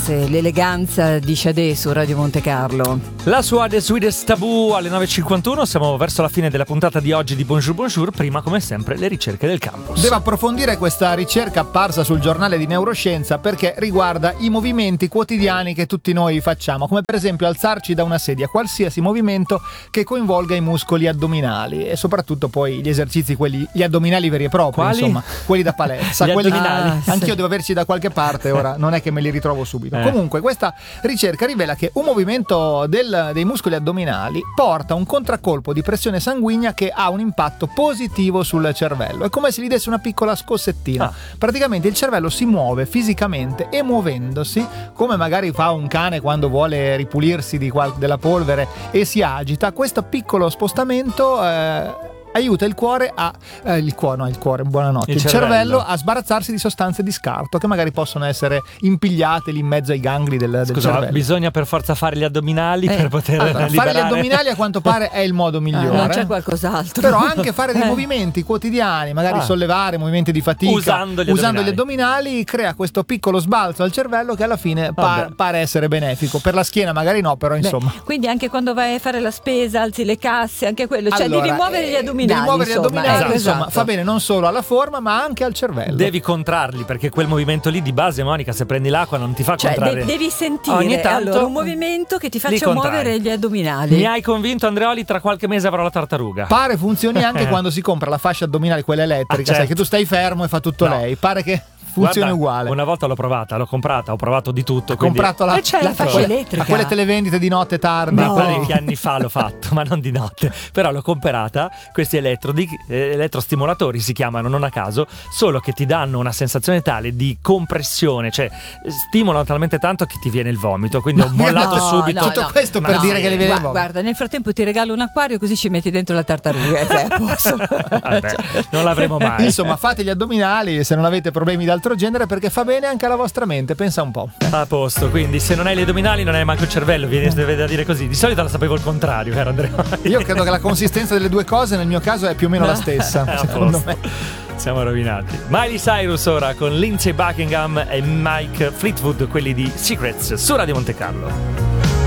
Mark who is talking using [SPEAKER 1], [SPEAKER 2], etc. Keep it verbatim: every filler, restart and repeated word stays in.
[SPEAKER 1] classe, l'eleganza di Sade su Radio Monte Carlo.
[SPEAKER 2] La sua The Sweetest Taboo alle nove e cinquantuno. Siamo verso la fine della puntata di oggi di Bonjour Bonjour. Prima, come sempre, le ricerche del campus.
[SPEAKER 3] Devo approfondire questa ricerca apparsa sul giornale di neuroscienza, perché riguarda i movimenti quotidiani che tutti noi facciamo, come per esempio alzarci da una sedia, qualsiasi movimento che coinvolga i muscoli addominali e soprattutto poi gli esercizi, quelli gli addominali veri e propri.
[SPEAKER 2] Quali?
[SPEAKER 3] Insomma, quelli da palestra,
[SPEAKER 2] Gli
[SPEAKER 3] quelli
[SPEAKER 2] addominali.
[SPEAKER 3] ah, anch'io sì. Devo averci da qualche parte, ora non è che me li ritrovo subito. Eh. Comunque questa ricerca rivela che un movimento del, dei muscoli addominali porta un contraccolpo di pressione sanguigna che ha un impatto positivo sul cervello. È come se gli desse una piccola scossettina. Ah. Praticamente il cervello si muove fisicamente e muovendosi, come magari fa un cane quando vuole ripulirsi di qual- della polvere e si agita, questo piccolo spostamento eh, aiuta il cuore a eh, il cuore no il cuore buonanotte il, il cervello. cervello a sbarazzarsi di sostanze di scarto che magari possono essere impigliate lì in mezzo ai gangli del, del
[SPEAKER 2] Scusa,
[SPEAKER 3] cervello.
[SPEAKER 2] Bisogna per forza fare gli addominali
[SPEAKER 1] eh.
[SPEAKER 2] per poter
[SPEAKER 3] allora,
[SPEAKER 2] liberare.
[SPEAKER 3] Fare gli addominali a quanto pare è il modo migliore.
[SPEAKER 1] Ah, non c'è qualcos'altro.
[SPEAKER 3] Però anche fare dei
[SPEAKER 1] eh.
[SPEAKER 3] movimenti quotidiani, magari
[SPEAKER 2] ah.
[SPEAKER 3] sollevare movimenti di fatica
[SPEAKER 2] usando gli,
[SPEAKER 3] usando
[SPEAKER 2] addominali.
[SPEAKER 3] gli addominali, crea questo piccolo sbalzo al cervello che alla fine par- pare essere benefico. Per la schiena magari no, però insomma.
[SPEAKER 1] Beh, quindi anche quando vai a fare la spesa, alzi le casse, anche quello, cioè
[SPEAKER 3] allora,
[SPEAKER 1] devi muovere gli addominali.
[SPEAKER 3] Devi muovere gli addominali.
[SPEAKER 1] Esatto.
[SPEAKER 3] Insomma, fa bene non solo alla forma ma anche al cervello.
[SPEAKER 2] Devi contrarli, perché quel movimento lì di base, Monica, se prendi l'acqua non ti fa
[SPEAKER 1] cioè,
[SPEAKER 2] contrarre.
[SPEAKER 1] De- devi sentire
[SPEAKER 2] ogni tanto
[SPEAKER 1] allora, un movimento che ti faccia muovere gli addominali.
[SPEAKER 2] Mi hai convinto, Andreoli, tra qualche mese avrò la tartaruga.
[SPEAKER 3] Pare funzioni anche quando si compra la fascia addominale, quella elettrica, ah, certo. Sai che tu stai fermo e fa tutto no. lei. Pare che funziona
[SPEAKER 2] Guarda,
[SPEAKER 3] uguale.
[SPEAKER 2] Una volta l'ho provata, l'ho comprata, ho provato di tutto.
[SPEAKER 3] Ho comprato la,
[SPEAKER 1] eh certo. la fascia elettrica.
[SPEAKER 3] A quelle televendite di notte tardi.
[SPEAKER 2] Ma no. Parecchi anni fa l'ho fatto, ma non di notte. Però l'ho comprata, questi elettrodi, eh, elettrostimolatori si chiamano, non a caso, solo che ti danno una sensazione tale di compressione, cioè stimolano talmente tanto che ti viene il vomito. Quindi ho mollato
[SPEAKER 1] no,
[SPEAKER 2] subito.
[SPEAKER 1] no,
[SPEAKER 3] Tutto
[SPEAKER 1] no.
[SPEAKER 3] questo per
[SPEAKER 1] no,
[SPEAKER 3] dire che li viene il vomito.
[SPEAKER 1] Guarda, nel frattempo ti regalo un acquario così ci metti dentro la tartaruga e sei a posto.
[SPEAKER 2] Vabbè, non l'avremo mai.
[SPEAKER 3] Insomma, fate gli addominali se non avete problemi d'altro genere, perché fa bene anche alla vostra mente, pensa un po'.
[SPEAKER 2] A posto, quindi se non hai gli addominali non hai manco il cervello, viene da dire così. Di solito la sapevo il contrario, caro Andrea.
[SPEAKER 3] Io credo che la consistenza delle due cose nel mio caso è più o meno la stessa, secondo me.
[SPEAKER 2] Siamo rovinati. Miley Cyrus ora con Lindsey Buckingham e Mike Fleetwood, quelli di Secrets su Radio Monte Carlo.